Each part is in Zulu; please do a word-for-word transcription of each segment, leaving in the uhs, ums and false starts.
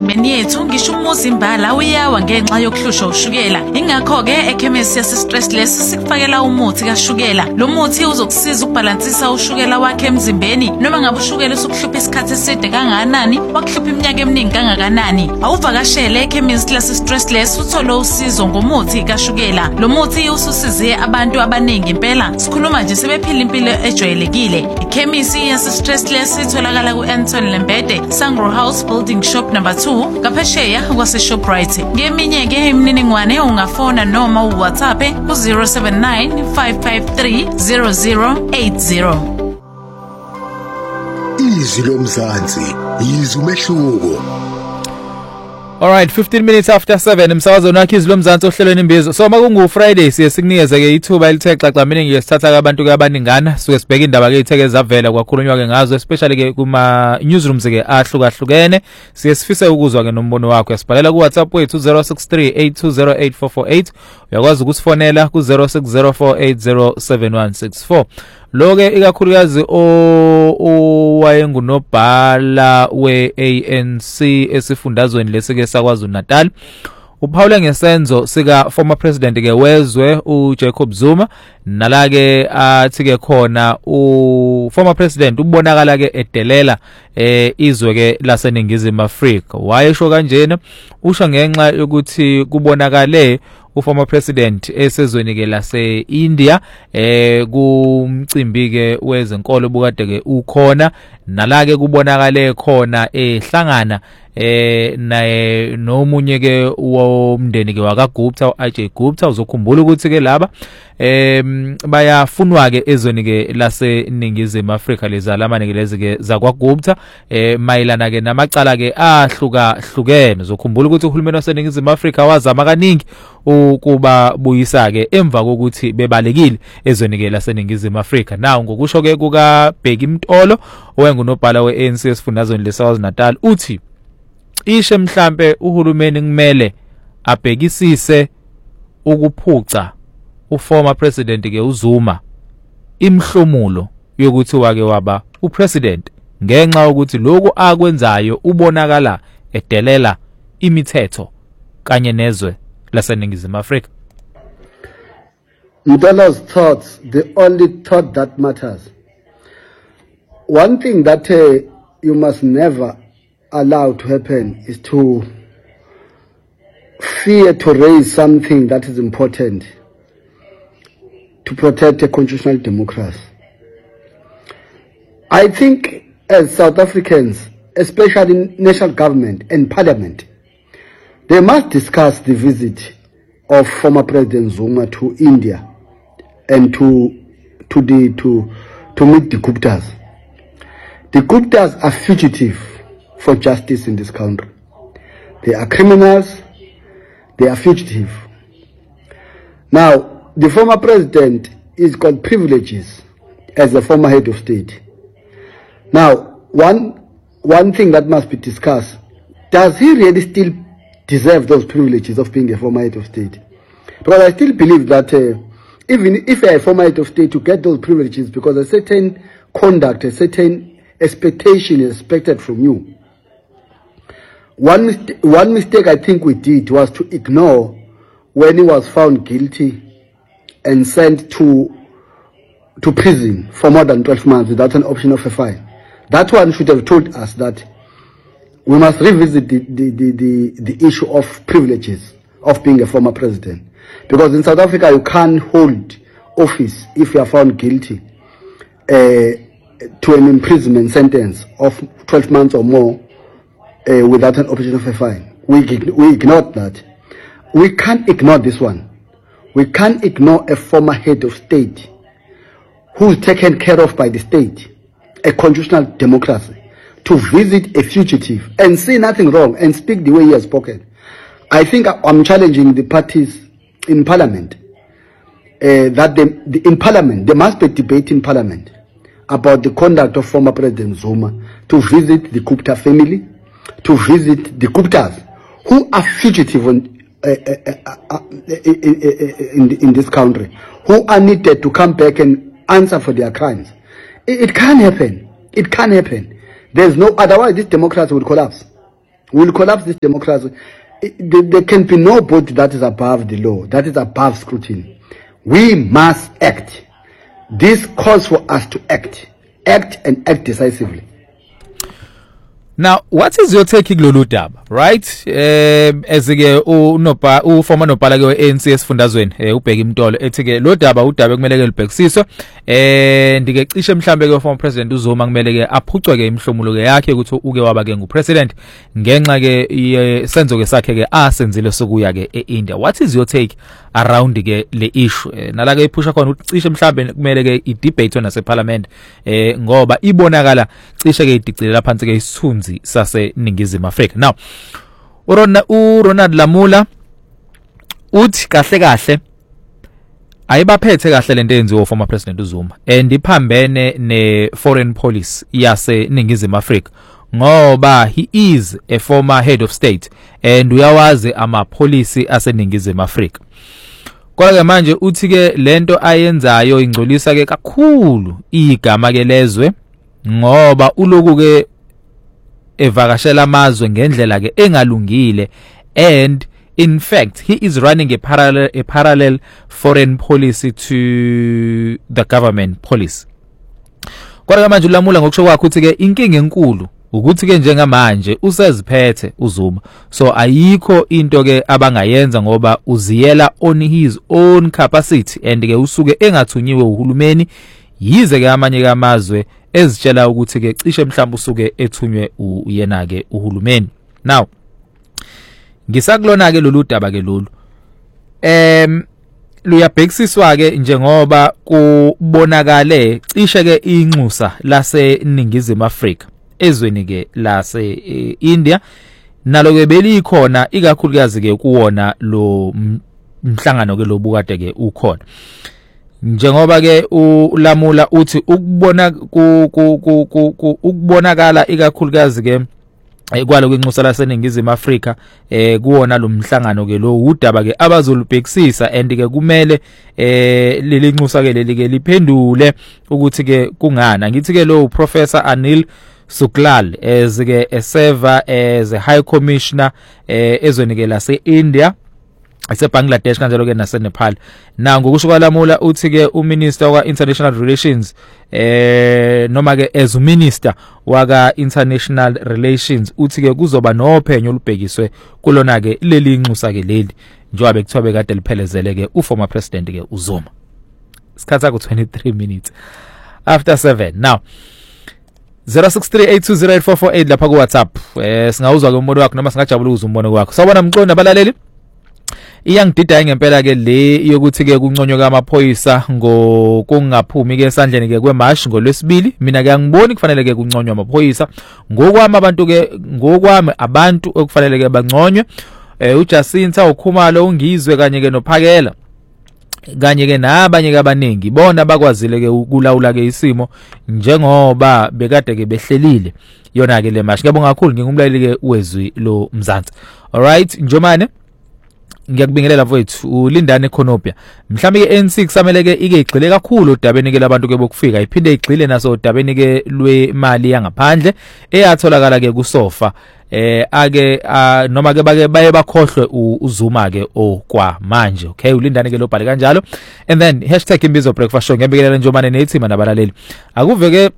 emzimbeni yethu ngisho umuzimbala uyawa ngenxa yokuhlushwa ushukela. Ingakho ke ekhemisi yase Stressless sikufakela umuthi kashukela. Lo muthi uzokusiza ukubalansisa ushukela wakhe emzimbeni noma ngabe ushukela usukuhlupha isikhathi eside kangakanani, wakuhlupha iminyaka eminingi kangakanani. Awuvakashele ekhemisi lase Stressless uthole usizo ngomuthi kashukela. Lo muthi ususize abantu abaningi impela. Sikhuluma nje sebephila impilo ejwayelekile. Ikhemisi yase Stressless itholakala ku Anton Lembede, Sangro House Building Shop number two, kaphesheya kwase Shoprite. Ngeminye ke imininingwane ungafona noma uWhatsApp ku zero seven nine five five three zero zero eight zero. Izwi lomzansi, izwi umehluko. All right, fifteen minutes after seven umsakazo nakho izwi lomzansi ohlelweni imbizo. So makungu Friday siye sikunikeze ke ithuba elithe xaxa miningi yesithatha abantu ke abaningana suke sibheka indaba ke itheke zavela kwakhulunywa ke ngazo, especially ke kuma newsrooms ke ahlukahlukene. Siye sifise ukuzwa ke nombono wakho. Sibhalela ku WhatsApp wethu zero six three eight two zero eight four four eight. Uyakwazi ukusifonela ku zero six zero four eight zero seven one six four. Loke ikakhulukazi owayengunobhala we-A N C esifundazweni lesike saKwaZulu Natal uphawule ngesenzo sika former president ke wezwe uJacob Zuma, nala ke athi ke khona u former president ubonakala ke edelela eh izwe ke laseNingizimu Afrika. Wayesho kanjena usho ngenxa yokuthi kubonakale u former president esezweni ke lase India eh kumcimbi ke wezenkolo bukade ke ukhona, nala ke kubonakale khona ehlangana eh naye nomunye ke womndeni ke wakaGupta uAjay Gupta. Uzokhumbula ukuthi ke laba em bayafunwa ke ezweni ke laseNingizimu Afrika lezalamane ke lezi ke zakwaGupta eh mayilana ke namacala ke ahluka hlukene. Uzokhumbula ukuthi uhulumeni waseNingizimu Afrika wazama kaningi ukuba buyisa ke emva kokuthi bebalekile ezweni ke laseNingizimu Afrika. Nawo ngokusho ke kuka Bheki Mtolo owengunobhala we-A N C esifundazweni leSouth Natal uthi ishe mhlambe uhulumeni kumele abhekisise ukuphuca uformer president ke uZuma imhlomulo yokuthi wake waba upresident ngenxa ukuthi lokho akwenzayo ubonakala edelela imithetho kanye nezwe laseNingizimu Afrika. Mtolo's thoughts, the only thought that matters. One thing that uh, you must never allow to happen is to fear to raise something that is important to protect a constitutional democracy. I think as South Africans, especially national government and parliament, they must discuss the visit of former President Zuma to India and to to the to to meet the Guptas. The Guptas are fugitive for justice in this country. They are criminals. They are fugitive. Now, the former president is got privileges as a former head of state. Now, one one thing that must be discussed: does he really still deserve those privileges of being a former head of state? Because I still believe that uh, even if you are a former head of state, to get those privileges because a certain conduct, a certain expectation is expected from you. One, mist one mistake I think we did was to ignore when he was found guilty and sent to to prison for more than twelve months without an option of a fine. That one should have told us that we must revisit the, the, the, the, the issue of privileges of being a former president. Because in South Africa, you can't hold office if you are found guilty uh, to an imprisonment sentence of twelve months or more uh, without an option of a fine. We, we ignored that. We can't ignore this one. We can't ignore a former head of state who's taken care of by the state, a constitutional democracy, to visit a fugitive and say nothing wrong and speak the way he has spoken. I think I'm challenging the parties in parliament uh, that they, the, in parliament there must be a debate in parliament about the conduct of former President Zuma to visit the Gupta family, to visit the Guptas who are fugitive on, uh, uh, uh, uh, in, in this country, who are needed to come back and answer for their crimes. It, it can't happen. It can't happen. There's no, otherwise this democracy would collapse. will collapse this democracy. There, there can be no body that is above the law, that is above scrutiny. We must act. This calls for us to act. Act and act decisively. Now, what is your take kulolu daba, right? Um ezike unopa ufoma nopala ke we-A N C esifundazweni eh ubheka imtolo ethi ke lo daba udaba kumele ke libhekisiswe eh ndike cishe mhlambe ke former president uZuma kumele ke aphucwe ke imhlomulo ke yakhe ukuthi uke waba ke ngupresident ngenxa ke senzo ke sakhe ke asenzile sokuya ke eIndia. What is your take around ke le issue? Nala ke iphusha khona ukuthi cishe mhlambe kumele ke i-debate nase parliament eh ngoba ibonakala cishe ke idicile laphansi ke isithunzi sase Ningizimu Afrika. Now urona uRonald Lamula uthi kahle kahle ayibaphethe kahle lento enziwe former president uZuma and iphambene ne foreign policy yase Ningizimu Afrika ngoba he is a former head of state and uyawazi ama policy ase Ningizimu Afrika. Kodwa ke manje uthi ke lento ayenzayo ingcolisa ke kakhulu igama ke lezwe ngoba uloku ke evakashela amazwe ngendlela ke engalungile and in fact he is running a parallel a parallel foreign policy to the government policy. Kodwa manje uLamula ngokusho kwakhe uthi ke inkinga enkulu ukuthi ke njengamanje useziphethe uZuma, so ayikho into ke abangayenza ngoba uziyela on his own capacity and ke usuke engathunyiwe uhulumeni yize ke amanye kamazwe ezitshela ukuthi ke cishe mhlawumbe usuke ethunywe uyena ke uhulumeni. Now ngisakulona ke lolu daba ke lolu em luyabhekisiswa ke njengoba kubonakale cishe ke inxusa lase Ningizimu Afrika ezweni ke lase e, India nalo ke belikhona ikakhulukazi ke kuwona lo mhlangano ke lobukade ke ukhona. Njengoba ke uLamula uthi ukubona ukubonakala ikakhulukazi ke kwalo kwenxusa laseNingizimu Afrika eh kuwona lo mhlangano ke lo udaba ke abazolubhekisisa and ke kumele eh leli nxusa ke leli ke liphendule ukuthi ke kungana. Ngithi ke lo Professor Anil Suklal as ke server as a high commissioner eh ezweni ke lase India ese Bangladesh kanjalo ke nase Nepal. Na ngokusho kwaLamula uthi ke uminister wa international relations eh noma ke as minister waka international relations uthi ke kuzoba nophenyo olubhekiswe kulona ke leli nxusa ke leli njengoba bekuthobe kade liphelezele ke uformer president ke uZuma. Sikhatha ku twenty-three minutes after seven. Now zero six three eight two zero eight four four eight lapha ku WhatsApp eh singawuzwa ke umono wakho noma singajabula ukuzwa umbono wakho. Sawubona mqondo abalaleli. Iyangidida ngempela ke le yokuthi ke kunconywa kamaphoyisa ngokungaphumi ke esandleni ke kwemarch ngolwesibili. Mina ke angiboni kufanele ke kunconywa amaphoyisa ngokwami abantu ke ngokwami abantu okufanele ke banconywe eh uJacinta uKhumalo ungizwe kanye ke noPhakela kanye ke nabanye abaningi bona bakwazile ke ukulawula ke isimo njengoba bekade ke behlelile yona ke le march. Ngiyabonga kakhulu ngingumlaleli ke wezwi lo Mzansi. All right Njomane ngiyakubingelela mfowethu uLindane Khonopia. Mhlambe ke N six samele ke ike igxile kakhulu odabeni ke labantu ke bokufika iphinde igxile naso odabeni ke lwemali yangaphandle eyatholakala ke kusofa eh ake noma ke bake baye bakhohlwe uZuma ke okwa manje. Okay uLindane ke lobhale kanjalo and then hashtag imbizo breakfast show ngiyabingelela Njomane nethima nabalaleli. Akuve ke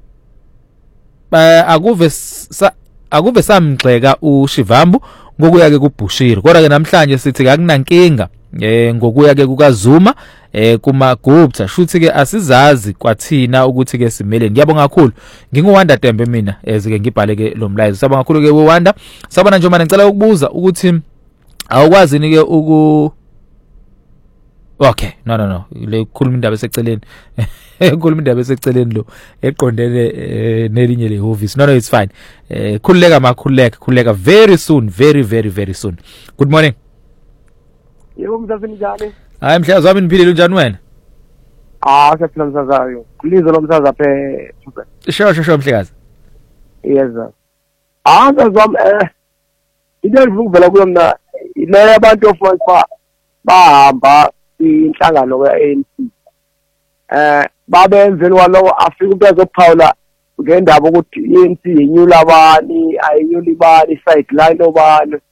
akuve akuve samgxeka uShivambu ngokuya ke kuBushiri. Kodwa ke namhlanje sithi akunankinga eh ngokuya ke kukaZuma eh kuma Gupta shuthi ke asizazi kwathina ukuthi ke simele. Ngiyabonga kakhulu nginguWanda Tembe mina ezike ngibhale ke lo mlayezo. Sabonga kakhulu ke weWanda. Sabona nje manje ngicela ukubuza ukuthi awukwazi ni ke uku Okay no no no le khuluma indaba eseceleni khuluma indaba eseceleni lo eqondene nelinye le office. No no it's fine. Eh khuleka makhuleka khuleka very soon very very very soon. Good morning. Yebo mzazi njani? Hayi mhlazi wami niphilile njani wena? Ah siyaphila mzazayo. Kulizo lo mzaza phe. Sure sure sure mhlekazi. Yes. Ah mzazam eh into evuvela kulo mna ile abantu ofumanisa bahamba inhlangano ke A N C eh babenzeni walowo afika umuntu ezophawula ngendaba ukuthi i-A N C yenyula abani ayinyula ibani sideline obani